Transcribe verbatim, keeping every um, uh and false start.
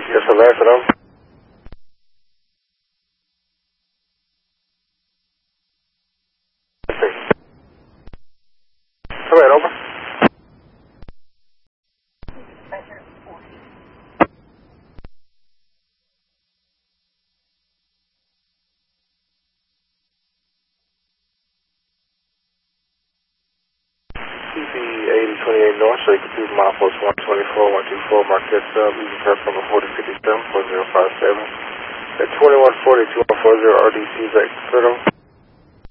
Yes, sir, last hello. Come in, over. T V eighty twenty-eight North, so you can see my post one twenty-four, one two four, Marquette Sub, using press number forty fifty-seven, four zero five seven. At twenty-one forty, two one four zero R D C, back to Criddle.